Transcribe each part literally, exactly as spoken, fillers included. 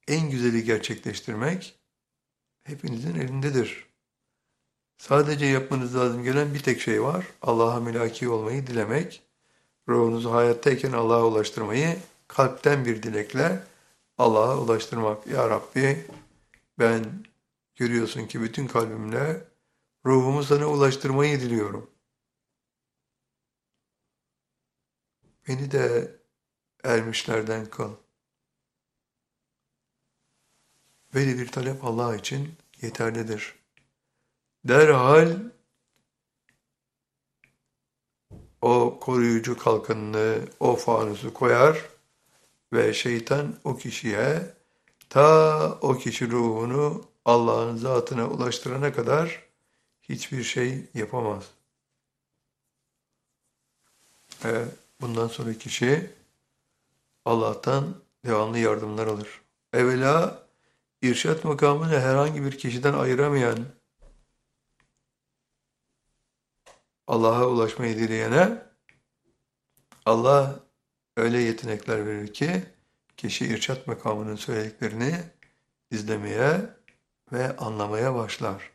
en güzeli gerçekleştirmek hepinizin elindedir. Sadece yapmanız lazım gelen bir tek şey var. Allah'a mülaki olmayı dilemek. Ruhunuzu hayattayken Allah'a ulaştırmayı kalpten bir dilekle Allah'a ulaştırmak. Ya Rabbi, ben görüyorsun ki bütün kalbimle ruhumu sana ulaştırmayı diliyorum. Beni de ermişlerden kıl. Böyle bir talep Allah için yeterlidir. Derhal o koruyucu kalkanını, o fanusu koyar ve şeytan o kişiye ta o kişi ruhunu Allah'ın zatına ulaştırana kadar hiçbir şey yapamaz. Ve bundan sonra kişi Allah'tan devamlı yardımlar alır. Evvela irşat makamını herhangi bir kişiden ayıramayan, Allah'a ulaşmayı dileyene Allah öyle yetenekler verir ki kişi irşat makamının söylediklerini izlemeye ve anlamaya başlar.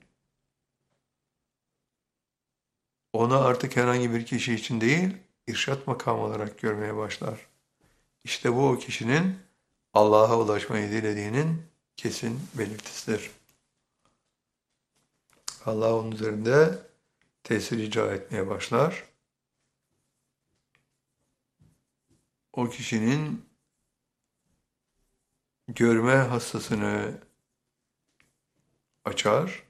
Onu artık herhangi bir kişi için değil, irşat makamı olarak görmeye başlar. İşte bu o kişinin Allah'a ulaşmayı dilediğinin kesin belirtisidir. Allah onun üzerinde tesir icra etmeye başlar. O kişinin görme hassasını açar,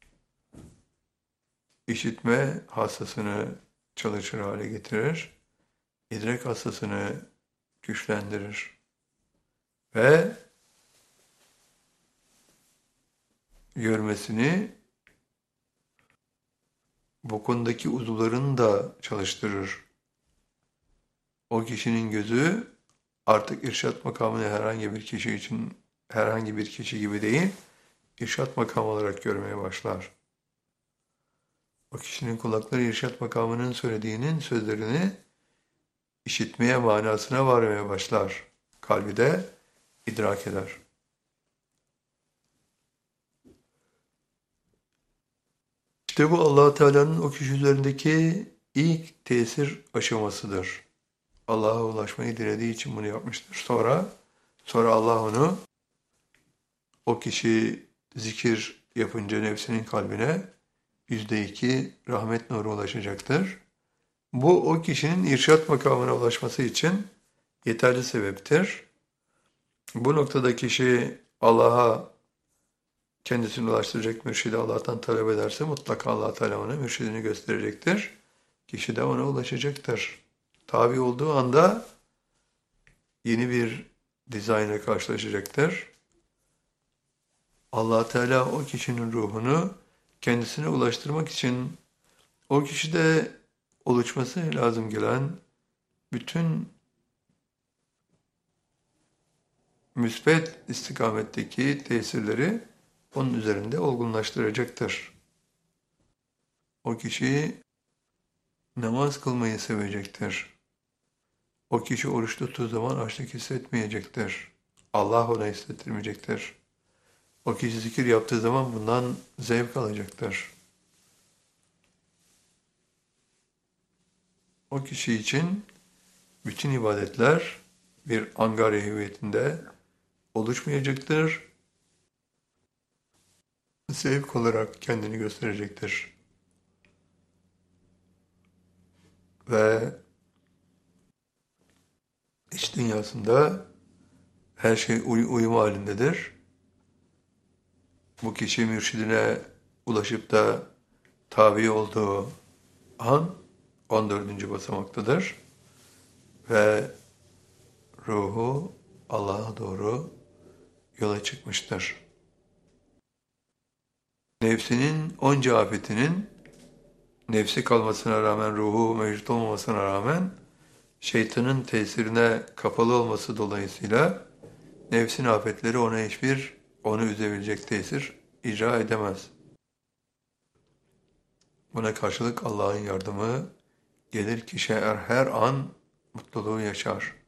işitme hassasını çalışır hale getirir, idrak hassasını güçlendirir ve görmesini bu konudaki uzuvlarını da çalıştırır. O kişinin gözü artık irşat makamını herhangi bir kişi için herhangi bir kişi gibi değil, irşat makamı olarak görmeye başlar. O kişinin kulakları irşat makamının söylediğinin sözlerini işitmeye, manasına varmaya başlar. Kalbi de idrak eder. İşte bu Allah Teala'nın o kişi üzerindeki ilk tesir aşamasıdır. Allah'a ulaşmayı dilediği için bunu yapmıştır. Sonra sonra Allah onu o kişi zikir yapınca nefsinin kalbine yüzde iki rahmet nuru ulaşacaktır. Bu o kişinin irşat makamına ulaşması için yeterli sebeptir. Bu noktada kişi Allah'a kendisini ulaştıracak mürşidi Allah'tan talep ederse mutlaka Allah Teala ona mürşidini gösterecektir. Kişi de ona ulaşacaktır. Tabi olduğu anda yeni bir dizayna karşılaşacaktır. Allah Teala o kişinin ruhunu kendisine ulaştırmak için o kişide oluşması lazım gelen bütün müsbet istikametteki tesirleri onun üzerinde olgunlaştıracaktır. O kişi namaz kılmayı sevecektir. O kişi oruç tuttuğu zaman açlık hissetmeyecektir. Allah ona hissettirmeyecektir. O kişi zikir yaptığı zaman bundan zevk alacaktır. O kişi için bütün ibadetler bir angarya hüviyetinde oluşmayacaktır. Zevk olarak kendini gösterecektir. Ve iç dünyasında her şey uy uyum halindedir. Bu kişi mürşidine ulaşıp da tabi olduğu an on dördüncü basamaktadır. Ve ruhu Allah'a doğru yola çıkmıştır. Nefsinin onca afetinin nefsi kalmasına rağmen, ruhu mevcut olmamasına rağmen şeytanın tesirine kapalı olması dolayısıyla nefsin afetleri ona hiçbir onu üzebilecek tesir icra edemez. Buna karşılık Allah'ın yardımı gelir, kişi her an mutluluğu yaşar.